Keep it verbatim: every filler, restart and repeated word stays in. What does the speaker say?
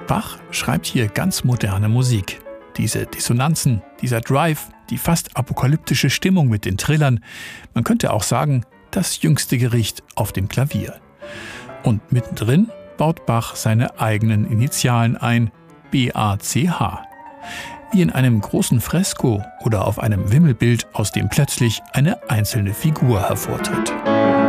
Bach schreibt hier ganz moderne Musik. Diese Dissonanzen, dieser Drive, die fast apokalyptische Stimmung mit den Trillern. Man könnte auch sagen, das jüngste Gericht auf dem Klavier. Und mittendrin baut Bach seine eigenen Initialen ein, B A C H. Wie in einem großen Fresko oder auf einem Wimmelbild, aus dem plötzlich eine einzelne Figur hervortritt.